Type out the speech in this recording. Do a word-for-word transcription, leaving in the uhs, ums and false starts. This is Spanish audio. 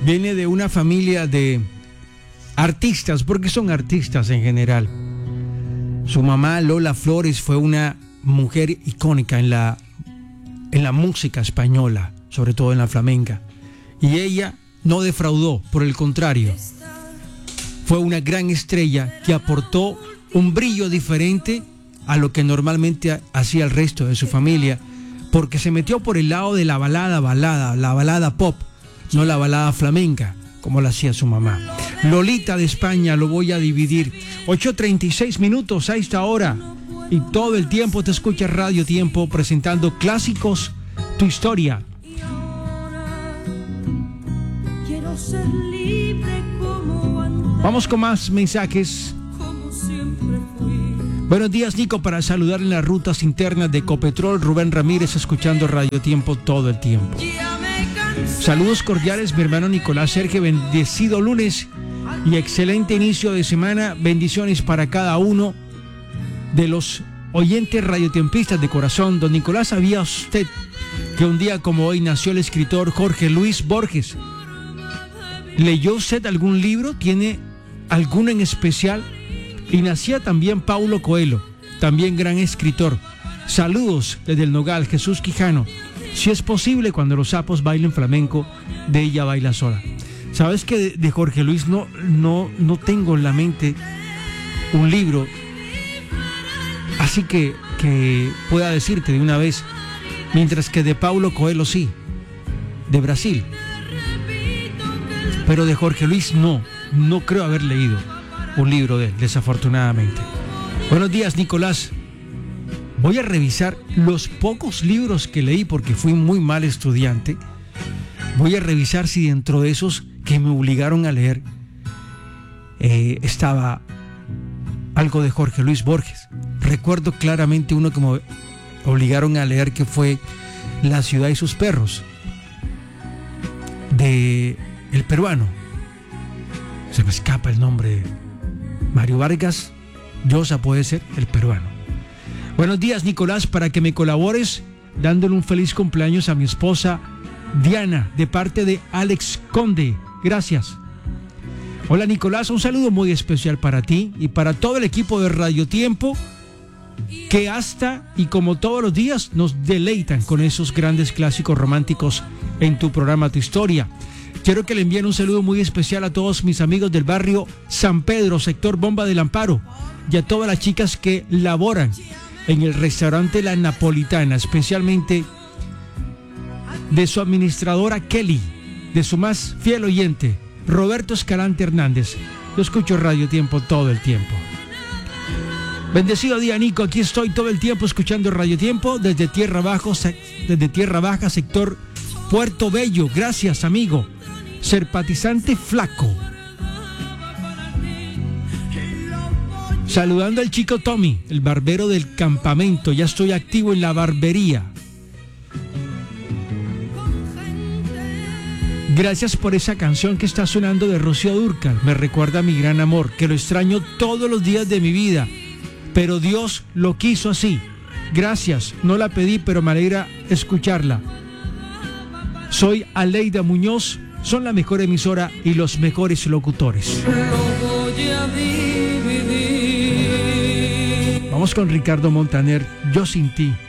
viene de una familia de artistas, porque son artistas en general. Su mamá, Lola Flores, fue una mujer icónica en la, en la música española, sobre todo en la flamenca. Y ella no defraudó, por el contrario, fue una gran estrella que aportó un brillo diferente a lo que normalmente hacía el resto de su familia, porque se metió por el lado de la balada, balada, la balada pop, no la balada flamenca, como la hacía su mamá. Lolita de España, lo voy a dividir. ocho treinta y seis minutos a esta hora. Y todo el tiempo te escucha Radio Tiempo presentando clásicos, tu historia. Vamos con más mensajes. Buenos días, Nico, para saludar en las rutas internas de Ecopetrol. Rubén Ramírez, escuchando Radio Tiempo todo el tiempo. Saludos cordiales, mi hermano Nicolás Sergio. Bendecido lunes y excelente inicio de semana. Bendiciones para cada uno de los oyentes radiotiempistas de corazón. Don Nicolás, ¿sabía usted que un día como hoy nació el escritor Jorge Luis Borges? ¿Leyó usted algún libro? ¿Tiene alguno en especial? Y nacía también Paulo Coelho, también gran escritor. Saludos desde el Nogal, Jesús Quijano. Si es posible, cuando los sapos bailen flamenco, de ella baila sola. ¿Sabes que de, de Jorge Luis no, no, no tengo en la mente un libro así que, que pueda decirte de una vez? Mientras que de Paulo Coelho sí, de Brasil. Pero de Jorge Luis no, no creo haber leído un libro de él, desafortunadamente. Buenos días, Nicolás. Voy a revisar los pocos libros que leí porque fui muy mal estudiante. Voy a revisar si dentro de esos que me obligaron a leer eh, estaba algo de Jorge Luis Borges. Recuerdo claramente uno que me obligaron a leer, que fue La ciudad y sus perros, de el peruano. Se me escapa el nombre. Mario Vargas Llosa puede ser, el peruano. Buenos días, Nicolás, para que me colabores dándole un feliz cumpleaños a mi esposa Diana, de parte de Alex Conde. Gracias. Hola, Nicolás, un saludo muy especial para ti y para todo el equipo de Radio Tiempo, que hasta y como todos los días nos deleitan con esos grandes clásicos románticos en tu programa Tu Historia. Quiero que le envíen un saludo muy especial a todos mis amigos del barrio San Pedro, sector Bomba del Amparo, y a todas las chicas que laboran en el restaurante La Napolitana, especialmente de su administradora Kelly, de su más fiel oyente, Roberto Escalante Hernández. Yo escucho Radio Tiempo todo el tiempo. Bendecido día, Nico. Aquí estoy todo el tiempo escuchando Radio Tiempo desde Tierra Baja, desde Tierra Baja, sector Puerto Bello. Gracias, amigo. Serpatizante Flaco. Saludando al chico Tommy, el barbero del campamento. Ya estoy activo en la barbería. Gracias por esa canción que está sonando de Rocío Dúrcal. Me recuerda a mi gran amor, que lo extraño todos los días de mi vida, pero Dios lo quiso así. Gracias, no la pedí, pero me alegra escucharla. Soy Aleida Muñoz, son la mejor emisora y los mejores locutores. Vamos con Ricardo Montaner, Yo sin ti.